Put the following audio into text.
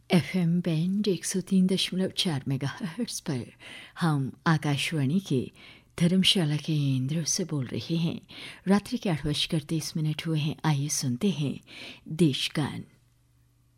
FM band 103.4 megahertz पर हम आकाशवाणी के धर्मशाला केंद्र से बोल रहे हैं। रात्रि के 8:30 हुए हैं। आइए सुनते हैं देशगान।